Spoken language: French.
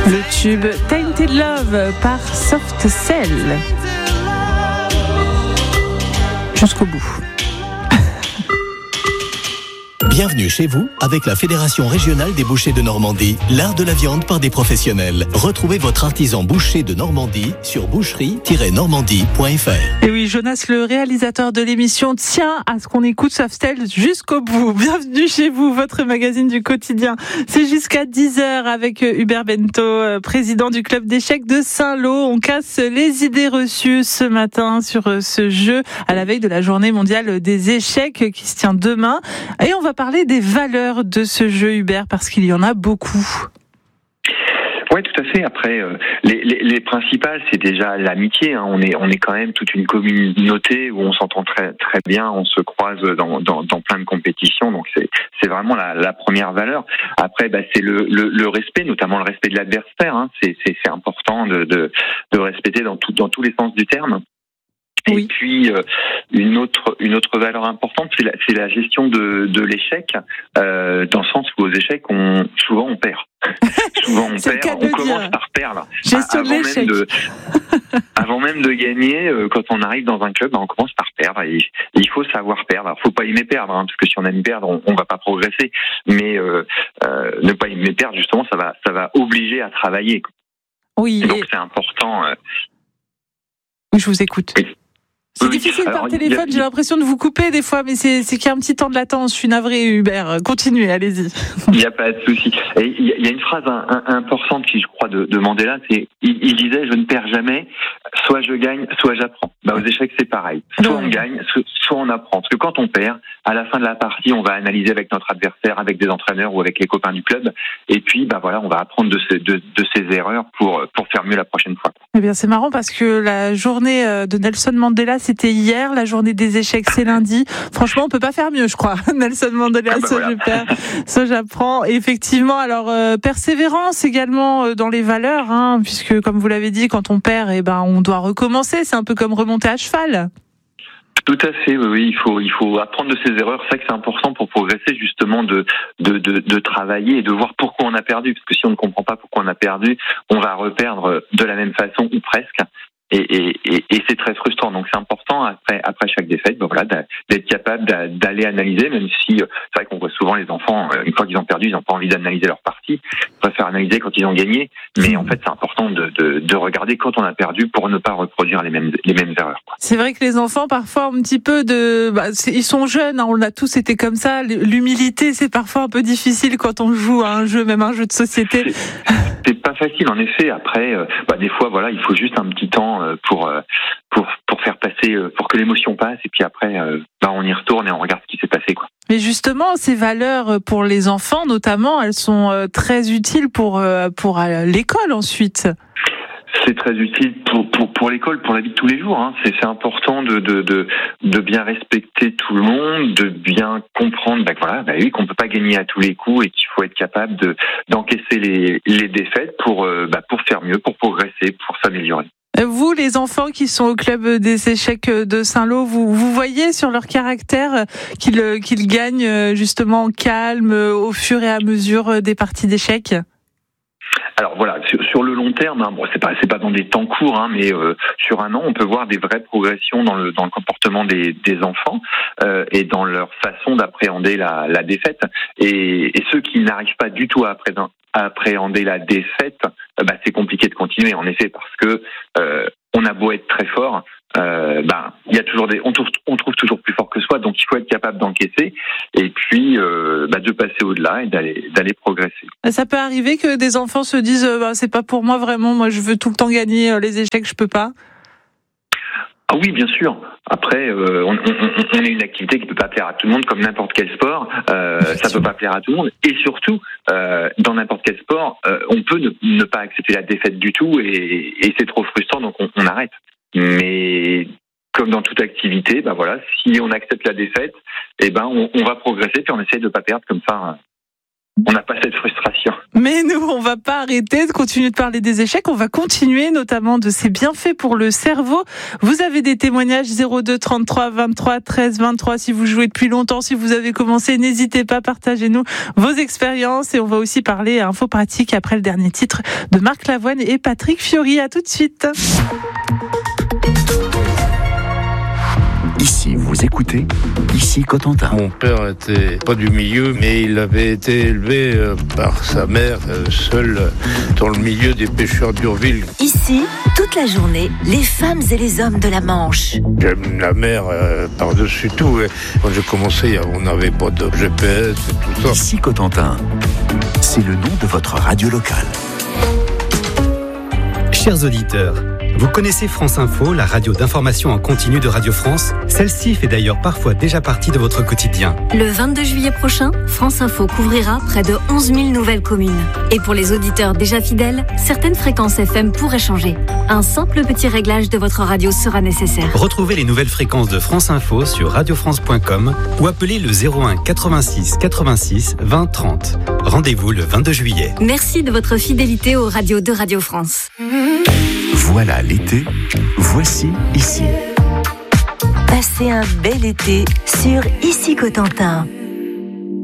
Le tube Tainted Love par Soft Cell. Jusqu'au bout. Bienvenue chez vous avec la Fédération régionale des bouchers de Normandie, l'art de la viande par des professionnels. Retrouvez votre artisan boucher de Normandie sur boucherie-normandie.fr. Et oui, Jonas, le réalisateur de l'émission, tient à ce qu'on écoute Soft Cell jusqu'au bout. Bienvenue chez vous, votre magazine du quotidien. C'est jusqu'à 10h avec Hubert Bento, président du club d'échecs de Saint-Lô. On casse les idées reçues ce matin sur ce jeu à la veille de la journée mondiale des échecs qui se tient demain. Et on va parler des valeurs de ce jeu, Hubert, parce qu'il y en a beaucoup. Oui, tout à fait. Après, les principales, c'est déjà l'amitié. Hein. On est quand même toute une communauté où on s'entend très très bien. On se croise dans plein de compétitions. Donc c'est vraiment la première valeur. Après, c'est le respect, notamment le respect de l'adversaire. Hein. C'est important de respecter dans tous les sens du terme. Oui. Et puis une autre valeur importante, c'est la gestion de l'échec, dans le sens où aux échecs, souvent on perd. Souvent on perd, on commence par perdre. Gestion de l'échec. Avant même de gagner, quand on arrive dans un club, on commence par perdre. Et il faut savoir perdre. Alors, faut pas aimer perdre, hein, parce que si on aime perdre, on va pas progresser. Mais ne pas aimer perdre, justement, ça va obliger à travailler. Oui. Donc c'est important. Je vous écoute. Oui. C'est difficile par téléphone, j'ai l'impression de vous couper des fois, mais c'est qu'il y a un petit temps de latence. Je suis navrée, Hubert. Continuez, allez-y. Il n'y a pas de souci. Et il y a une phrase importante qui, je crois, de Mandela, c'est il disait: je ne perds jamais, soit je gagne, soit j'apprends. Aux échecs, c'est pareil. Soit on gagne, soit on apprend. Parce que quand on perd, à la fin de la partie, on va analyser avec notre adversaire, avec des entraîneurs ou avec les copains du club. Et puis, on va apprendre de ces erreurs pour faire mieux la prochaine fois. Eh bien, c'est marrant parce que la journée de Nelson Mandela, c'était hier. La journée des échecs, c'est lundi. Franchement, on peut pas faire mieux, je crois. Nelson Mandela, je perds, soit j'apprends. Et effectivement, alors persévérance également dans les valeurs, hein, puisque comme vous l'avez dit, quand on perd, on doit recommencer. C'est un peu comme remonter à cheval. Tout à fait, oui. Il faut apprendre de ses erreurs. C'est ça que c'est important pour progresser, justement, de travailler et de voir pourquoi on a perdu. Parce que si on ne comprend pas pourquoi on a perdu, on va reperdre de la même façon ou presque. Et c'est très frustrant. Donc c'est important après chaque défaite, d'être capable d'aller analyser, même si c'est vrai qu'on voit souvent les enfants, une fois qu'ils ont perdu, ils n'ont pas envie d'analyser leur partie. Ils préfèrent analyser quand ils ont gagné. Mais en fait, c'est important de regarder quand on a perdu pour ne pas reproduire les mêmes erreurs. C'est vrai que les enfants parfois ont un petit peu ils sont jeunes, hein, on a tous été comme ça. L'humilité, c'est parfois un peu difficile quand on joue à un jeu, même un jeu de société. C'est pas facile, en effet. Après, des fois, il faut juste un petit temps pour faire passer, pour que l'émotion passe, et puis après, on y retourne et on regarde ce qui s'est passé, quoi. Mais justement, ces valeurs pour les enfants, notamment, elles sont très utiles pour l'école ensuite. C'est très utile pour l'école, pour la vie de tous les jours. Hein. C'est important de bien respecter tout le monde, de bien comprendre qu'on peut pas gagner à tous les coups et qu'il faut être capable d'encaisser les défaites pour faire mieux, pour progresser, pour s'améliorer. Vous, les enfants qui sont au club des échecs de Saint-Lô, vous voyez sur leur caractère qu'ils gagnent justement en calme au fur et à mesure des parties d'échecs? Alors sur le long terme, c'est pas dans des temps courts, mais sur un an, on peut voir des vraies progressions dans le comportement des enfants et dans leur façon d'appréhender la défaite. Et ceux qui n'arrivent pas du tout à appréhender la défaite, c'est compliqué de continuer, en effet, parce que on a beau être très fort, il y a toujours on trouve toujours plus fort que soi, donc il faut être capable d'encaisser et puis de passer au-delà et d'aller progresser. Ça peut arriver que des enfants se disent c'est pas pour moi vraiment, moi je veux tout le temps gagner les échecs, je peux pas. Ah oui, bien sûr. Après, on est une activité qui peut pas plaire à tout le monde, comme n'importe quel sport. Ça peut pas plaire à tout le monde. Et surtout, dans n'importe quel sport, on peut ne pas accepter la défaite du tout, et c'est trop frustrant, donc on arrête. Mais comme dans toute activité, si on accepte la défaite, on va progresser, puis on essaie de pas perdre comme ça. on n'a pas cette frustration. Mais nous, on va pas arrêter de continuer de parler des échecs. On va continuer notamment de ces bienfaits pour le cerveau. Vous avez des témoignages 02 33 23 13 23. Si vous jouez depuis longtemps, si vous avez commencé, n'hésitez pas, partagez-nous vos expériences. Et on va aussi parler à Info Pratique après le dernier titre de Marc Lavoine et Patrick Fiori. À tout de suite. Ici, vous écoutez, ici Cotentin. Mon père était pas du milieu, mais il avait été élevé par sa mère, seul dans le milieu des pêcheurs d'Urville. Ici, toute la journée, les femmes et les hommes de la Manche. J'aime la mer par-dessus tout. Quand j'ai commencé, on n'avait pas de GPS et tout ça. Ici Cotentin, c'est le nom de votre radio locale. Chers auditeurs, vous connaissez France Info, la radio d'information en continu de Radio France? Celle-ci fait d'ailleurs parfois déjà partie de votre quotidien. Le 22 juillet prochain, France Info couvrira près de 11 000 nouvelles communes. Et pour les auditeurs déjà fidèles, certaines fréquences FM pourraient changer. Un simple petit réglage de votre radio sera nécessaire. Retrouvez les nouvelles fréquences de France Info sur radiofrance.com ou appelez le 01 86 86 20 30. Rendez-vous le 22 juillet. Merci de votre fidélité aux radios de Radio France. Voilà l'été, voici ici. Passez un bel été sur Ici Cotentin.